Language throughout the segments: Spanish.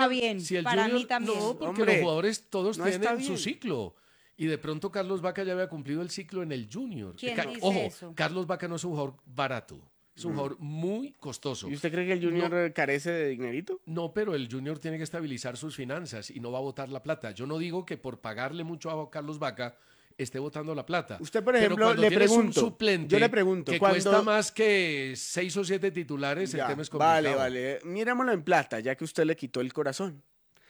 está bien. Si el Para Junior, mí también. no, porque Hombre, los jugadores todos no está tienen su bien. ciclo. Y de pronto Carlos Vaca ya había cumplido el ciclo en el Junior. ¿Quién dice Ojo, eso? Carlos Vaca no es un jugador barato. Es un jugador muy costoso. ¿Y usted cree que el Junior carece de dinerito? No, pero el Junior tiene que estabilizar sus finanzas y no va a botar la plata. Yo no digo que por pagarle mucho a Carlos Vaca esté botando la plata. Usted, por Pero ejemplo, cuando le tienes pregunto, un suplente yo le pregunto, que cuando- cuesta más que 6 o 7 titulares, el Ya, tema es complicado. vale. Mirémoslo en plata, ya que usted le quitó el corazón.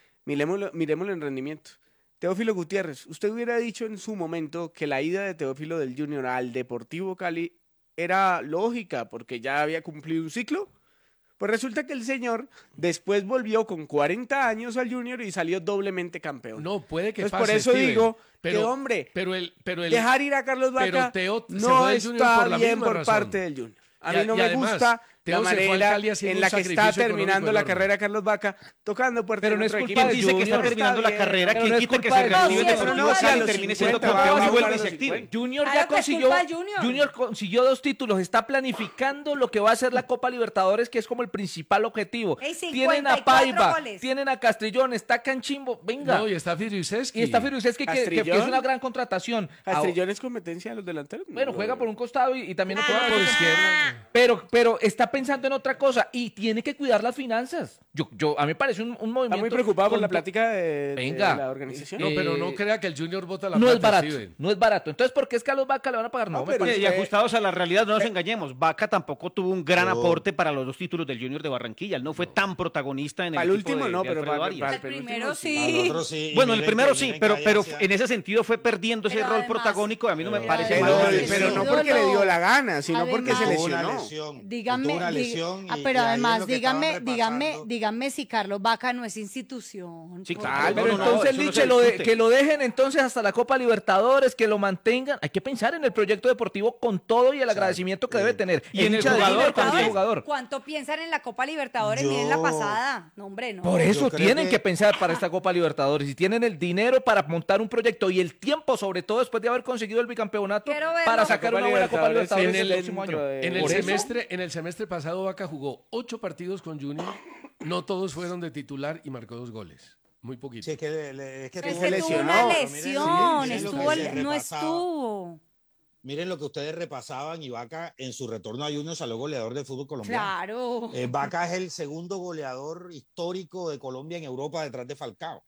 Miremoslo en rendimiento. Teófilo Gutiérrez, usted hubiera dicho en su momento que la ida de Teófilo del Junior al Deportivo Cali era lógica porque ya había cumplido un ciclo. Pues resulta que el señor después volvió con 40 años al Junior y salió doblemente campeón. No, puede que Entonces, pase, por eso Steven, digo pero, que, hombre, pero el dejar ir a Carlos pero Vaca Teo se no fue del Junior está por la bien misma por razón. parte del Junior. A Y mí no y me además, gusta Teo la se fue al manera Cali haciendo en un la que está sacrificio terminando económico la enorme. carrera Carlos Vaca, tocando puertas Pero en no es otro culpa equipo. del Dice que está Junior, terminando la carrera, pero ¿quién no es quita que culpa se del retire Junior, del pero Junior no sea y los termine siendo 50, campeón y vamos vuelve a y los se active? 50. Junior Claro ya que es consiguió, culpa del Junior. Junior consiguió 2 títulos, está planificando lo que va a ser la Copa Libertadores, que es como el principal objetivo. Ey, Tienen a 54 Paiva, goles. tienen a Castrillón, está Canchimbo, venga. No, y está Firiuseski. Y está Firuseski, que es Castrillón. una gran contratación. ¿Castrillón es competencia de los delanteros? Bueno, juega por un costado y también Juega por izquierda. pero está pensando en otra cosa y tiene que cuidar las finanzas. A mí me parece un movimiento. Está muy preocupado por la con- plática de Venga. la organización. No, pero no crea que el Junior bota la No plata, es barato, Steven. no es barato. Entonces, ¿por qué es Carlos Vaca le van a pagar? No, No, me pero parece- Y ajustados a la realidad, no nos engañemos. Vaca tampoco tuvo un gran aporte para los 2 títulos del Junior de Barranquilla. Él no fue tan protagonista en el Al equipo último de no, de pero Alfredo para Arias. El penúltimo primero sí. sí. Al otro sí. y Bueno, el miren primero que- sí, miren pero, que pero allá hacía- en ese sentido fue perdiendo ese Pero rol además- protagónico. A mí no me Pero parece además- mal. Pero no Sí, porque le dio la gana, sino Además- porque se Tuvo una lesionó. lesión. Díganme, Tuvo una lesión y- pero y ahí además, es lo que estaban repasando. díganme si Carlos Vaca no es institución. Sí, Porque- claro, Pero no, no, entonces, eso no Liche, se discute. que lo dejen entonces hasta la Copa Libertadores, que lo mantengan. Hay que pensar en el proyecto deportivo con todo y el agradecimiento que debe tener. Y en el hincha de jugador River como también. jugador. ¿Cuánto piensan en la Copa Libertadores? Yo- Miren la pasada. No, hombre, no. Por eso creo tienen que- que pensar para esta Copa Libertadores. Y tienen el dinero para montar un proyecto y el tiempo, sobre todo después de haber conseguido el bicampeonato, Quiero verlo. para sacar una buena Copa Libertadores en el el- próximo año. En el, Por eso- semestre pasado Vaca jugó 8 partidos con Junior, no todos fueron de titular y marcó 2 goles. Muy poquito. Sí, es que, es que Pero tuvo es que tuvo una lesionó. lesión. Miren lo que Estuvo, se no repasaba. estuvo. Miren lo que ustedes repasaban y Vaca en su retorno a Junior salió goleador del fútbol colombiano. Claro. Vaca es el segundo goleador histórico de Colombia en Europa detrás de Falcao.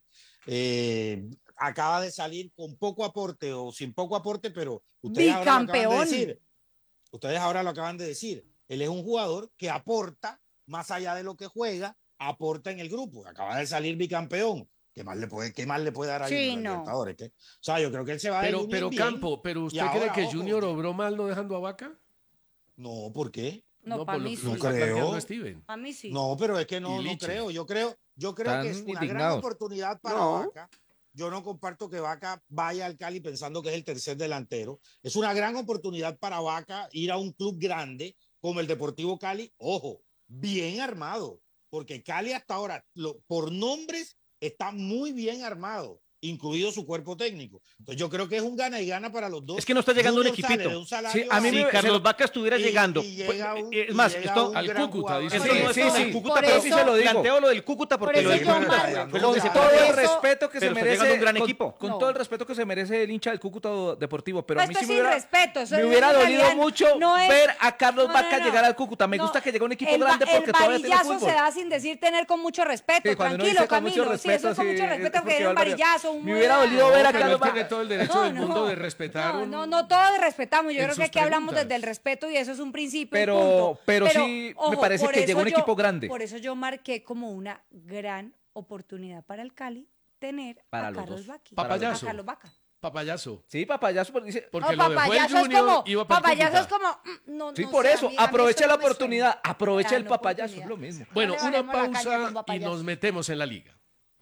Acaba de salir con poco aporte o sin poco aporte, pero ustedes ahora lo acaban de Bicampeón. decir. Ustedes ahora lo acaban de decir. Él es un jugador que aporta más allá de lo que juega, aporta en el grupo. Acaba de salir bicampeón. ¿Qué más le puede dar a Sí, Junior, no. Libertadores? ¿Qué? O sea, yo creo que él se va de Junior Pero bien. Campo, ¿pero Y usted ahora, cree que ojo, Junior obró mal no dejando a Vaca? No, ¿por qué? No, para por lo mí que sí. nos está No creo. planteando Steven. A mí sí. No, pero es que no, Y no Liche. creo. Yo creo Están que es una gran indignados. oportunidad para No. Vaca. Yo no comparto que Vaca vaya al Cali pensando que es el tercer delantero. Es una gran oportunidad para Vaca ir a un club grande como el Deportivo Cali. Ojo, bien armado, porque Cali hasta ahora, por nombres, está muy bien armado, incluido su cuerpo técnico. Entonces yo creo que es un gana y gana para los dos. Es que no está llegando un Junior sale equipito. de un salario Sí, a mí bajo Si Carlos Vaca estuviera y- llegando. y llega un- es más, y llega esto. un Al gran Cúcuta, jugador. dice. Eso Por no eso- es el Cúcuta, por pero sí eso- se lo digo. Planteo lo del Cúcuta porque por lo eso del yo Cúcuta. marco- fue lo Con que se todo perdió. el eso- respeto que se pero está merece llegando un gran con- equipo. con No. todo el respeto que se merece el hincha del Cúcuta Deportivo, pero a mí Esto sí es me sin hubiera, respeto, eso me en hubiera dolido realidad mucho no es- ver a Carlos No, Vaca no. llegar al Cúcuta. Me No, gusta que llegue un equipo el grande va- porque todavía tiene El varillazo fútbol. se da sin decir tener con mucho respeto. Sí, cuando uno Tranquilo, dice con mucho Camilo. Sí, eso es con sí, mucho es respeto, porque que es va un al varillazo. varillazo. un Me hubiera dolido ver a Pero Carlos él tiene Vaca. todo el derecho del mundo de respetar No, todos respetamos. Yo en creo que sus aquí hablamos preguntas. desde el respeto y eso es un principio. y Pero punto. sí me parece por que eso llegó un yo- equipo grande. Por eso yo marqué como una gran oportunidad para el Cali tener Para a los Carlos dos. Vaca. Papayazo. A Carlos Vaca. Papayazo. Sí, papayazo, porque dice, Porque No, lo dejó el papayazo es Junior, como, iba para el papayazo es Cúcuta. como, no, sí, no por sé, eso, a mí esto aprovecha la no me suena. oportunidad, aprovecha el Gran papayazo, es oportunidad. lo mismo. Bueno, No le una bajemos la caña con pausa y papayazo. nos metemos en la liga.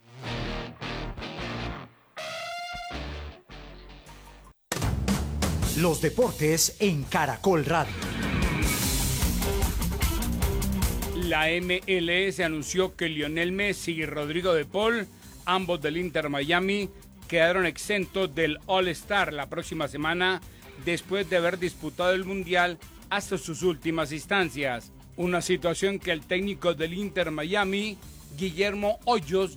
Los deportes en Caracol Radio. La MLS anunció que Lionel Messi y Rodrigo de Paul, ambos del Inter Miami, quedaron exentos del All-Star la próxima semana después de haber disputado el Mundial hasta sus últimas instancias. Una situación que el técnico del Inter Miami, Guillermo Hoyos,